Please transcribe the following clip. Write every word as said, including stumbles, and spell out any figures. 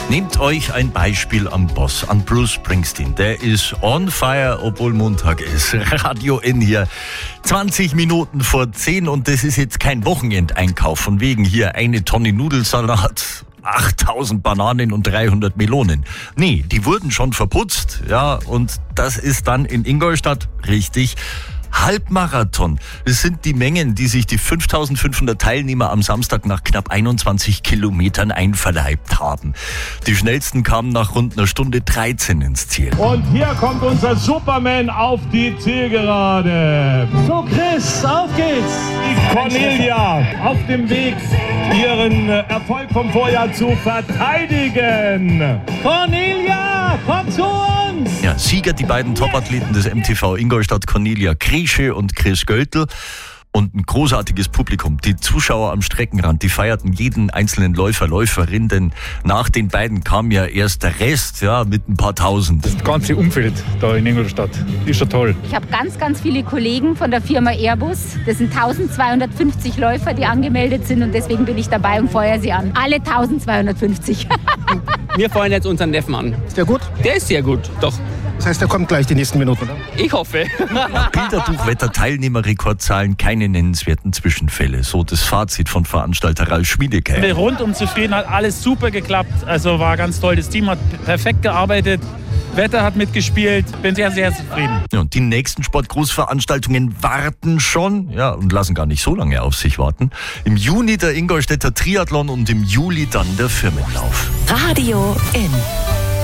Nehmt euch ein Beispiel am Boss, an Bruce Springsteen. Der ist on fire, obwohl Montag ist. Radio in hier. zwanzig Minuten vor zehn und das ist jetzt kein Wochenendeinkauf. Von wegen hier eine Tonne Nudelsalat, achttausend Bananen und dreihundert Melonen. Nee, die wurden schon verputzt. Ja, und das ist dann in Ingolstadt richtig Halbmarathon. Es sind die Mengen, die sich die fünftausendfünfhundert Teilnehmer am Samstag nach knapp einundzwanzig Kilometern einverleibt haben. Die schnellsten kamen nach rund einer Stunde dreizehn ins Ziel. Und hier kommt unser Superman auf die Zielgerade. So Chris, auf geht's! Die Cornelia auf dem Weg, ihren Erfolg vom Vorjahr zu verteidigen. Cornelia, komm zu uns! Ja, Sieger die beiden Topathleten des M T V Ingolstadt, Cornelia Kriesche und Chris Göltl. Und ein großartiges Publikum. Die Zuschauer am Streckenrand, die feierten jeden einzelnen Läufer, Läuferin, denn nach den beiden kam ja erst der Rest, ja, mit ein paar Tausend. Das ganze Umfeld da in Ingolstadt ist schon toll. Ich habe ganz, ganz viele Kollegen von der Firma Airbus. Das sind eintausendzweihundertfünfzig Läufer, die angemeldet sind und deswegen bin ich dabei und feuere sie an. Alle eintausendzweihundertfünfzig. Wir feuern jetzt unseren Neffen an. Ist der gut? Der ist sehr gut, doch. Das heißt, der kommt gleich die nächsten Minuten, oder? Ich hoffe. Bilderbuchwetter, Teilnehmerrekordzahlen, keine nennenswerten Zwischenfälle. So das Fazit von Veranstalter Ralf Schmiedeke. Rundum zufrieden, hat alles super geklappt. Also war ganz toll. Das Team hat perfekt gearbeitet. Wetter hat mitgespielt. Bin sehr, sehr zufrieden. Ja, und die nächsten Sportgroßveranstaltungen warten schon, ja, und lassen gar nicht so lange auf sich warten. Im Juni der Ingolstädter Triathlon und im Juli dann der Firmenlauf. Radio in.